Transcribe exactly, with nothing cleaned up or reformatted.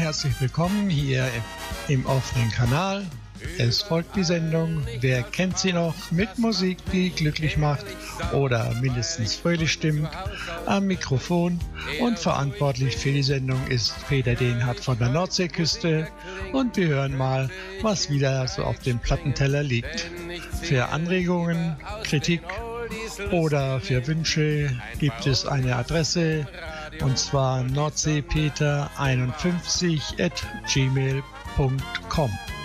herzlich willkommen hier im offenen Kanal. Es folgt die Sendung Wer kennt sie noch? Mit Musik, die glücklich macht oder mindestens fröhlich stimmt. Am Mikrofon und verantwortlich für die Sendung ist Peter Dehnhardt von der Nordseeküste. Und wir hören mal, was wieder so auf dem Plattenteller liegt. Für Anregungen, Kritik oder für Wünsche gibt es eine Adresse, und zwar nordseepeter einundfünfzig at gmail punkt com.